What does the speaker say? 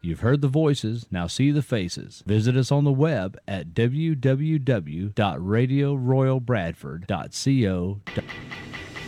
You've heard the voices, now see the faces. Visit us on the web at www.radioroyalbradford.co.